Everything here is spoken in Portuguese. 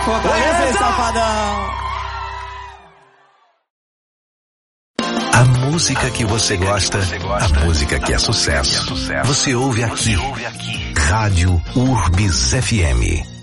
Fortaleza, esse safadão. A música que você gosta, a música que é sucesso. Você ouve aqui. Rádio Urbis FM.